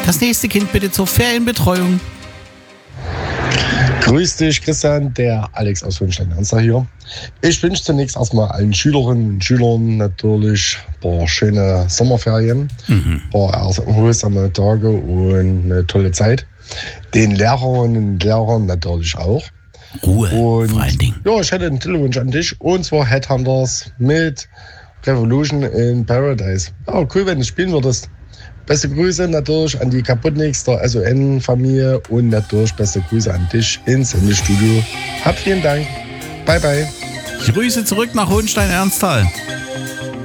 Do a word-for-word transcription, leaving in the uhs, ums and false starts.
Das nächste Kind bitte zur Ferienbetreuung. Grüß dich, Christian, der Alex aus Hohenstein-Ernstthal hier. Ich wünsche zunächst erstmal allen Schülerinnen und Schülern natürlich ein paar schöne Sommerferien, mhm. ein paar erholsame Tage und eine tolle Zeit. Den Lehrerinnen und Lehrern natürlich auch. Ruhe, und, vor allen Dingen. Ja, ich hätte einen Titelwunsch an dich, und zwar Headhunters mit Revolution in Paradise. Ja, cool, wenn du spielen würdest. Beste Grüße natürlich an die Kaputniks der S O N-Familie und natürlich beste Grüße an dich ins Sendestudio. Hab vielen Dank. Bye, bye. Grüße zurück nach Hohenstein-Ernstthal.